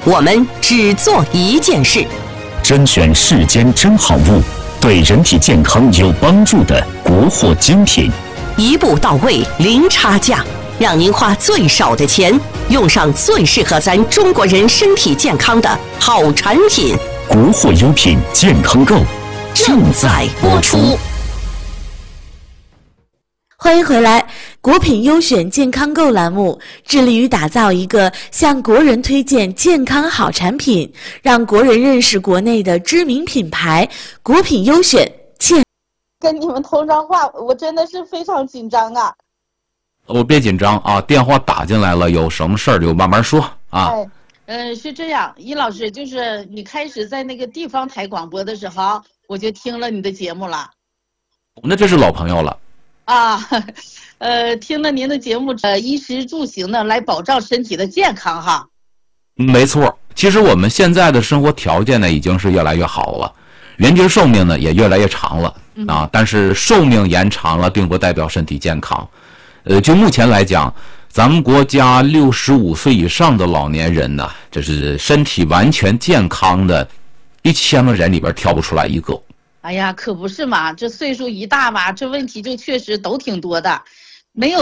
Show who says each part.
Speaker 1: 我们只做一件事：
Speaker 2: 甄选世间真好物，对人体健康有帮助的国货精品，
Speaker 1: 一步到位，零差价，让您花最少的钱，用上最适合咱中国人身体健康的好产品。
Speaker 2: 国货优品健康购正在播出。
Speaker 3: 欢迎回来，国品优选健康购栏目致力于打造一个向国人推荐健康好产品，让国人认识国内的知名品牌。国品优选
Speaker 4: 跟你们通上话，我真的是非常紧张啊！
Speaker 5: 我别紧张啊，电话打进来了，有什么事儿就慢慢说啊。
Speaker 4: 是这样，易老师，就是你开始在那个地方台广播的时候，我就听了你的节目了。
Speaker 5: 那这是老朋友了。
Speaker 4: 啊，听了您的节目，衣食住行呢，来保障身体的健康哈。
Speaker 5: 没错，其实我们现在的生活条件呢，已经是越来越好了，人均寿命呢也越来越长了啊。但是寿命延长了，并不代表身体健康。就目前来讲，咱们国家65岁以上的老年人呢，这是身体完全健康的，1000个人里边挑不出来一个。
Speaker 4: 哎呀，可不是嘛，这岁数一大嘛，这问题就确实都挺多的，没有